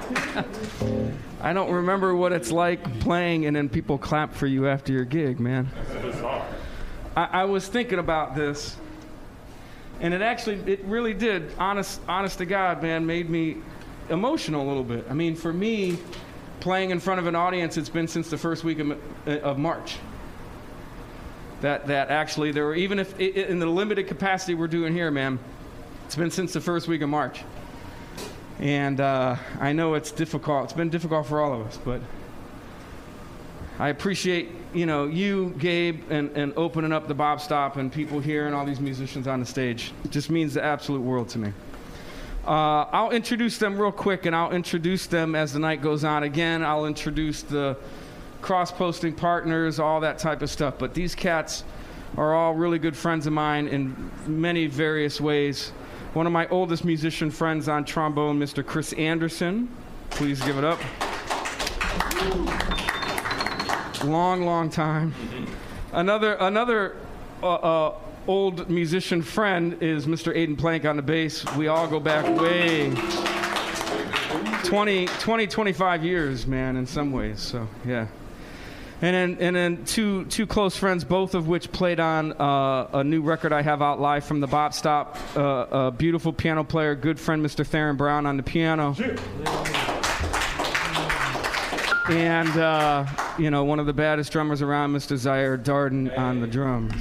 I don't remember what it's like playing and then people clap for you after your gig, man. That's bizarre. I was thinking about this, and it really did, honest to God, man, made me emotional a little bit. I mean, for me, playing in front of an audience, it's been since the first week of March. That actually, there were, even if in the limited capacity we're doing here, man, it's been since the first week of March. And I know it's difficult. It's been difficult for all of us, but I appreciate, you, Gabe, and opening up the Bob Stop and people here and all these musicians on the stage. It just means the absolute world to me. I'll introduce them real quick, and I'll introduce them as the night goes on. Again, I'll introduce the cross-posting partners, all that type of stuff. But these cats are all really good friends of mine in many various ways. One of my oldest musician friends on trombone, Mr. Chris Anderson. Please give it up. Long time. Another old musician friend is Mr. Aiden Plank on the bass. We all go back way 25 years, man, in some ways. So, yeah. And then two close friends, both of which played on a new record I have out live from the Bop Stop. A beautiful piano player, good friend, Mr. Theron Brown on the piano. And, one of the baddest drummers around, Mr. Zaire Darden on the drums.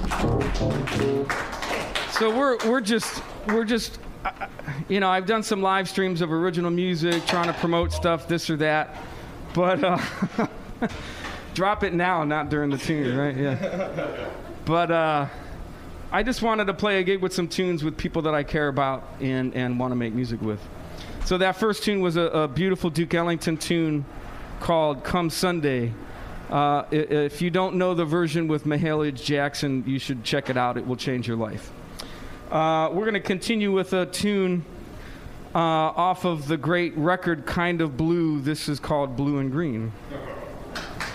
So we're just I've done some live streams of original music, trying to promote stuff, this or that. But drop it now, not during the tune, right? Yeah. But I just wanted to play a gig with some tunes with people that I care about and want to make music with. So that first tune was a beautiful Duke Ellington tune called Come Sunday. If you don't know the version with Mahalia Jackson, you should check it out. It will change your life. We're going to continue with a tune off of the great record Kind of Blue. This is called Blue and Green.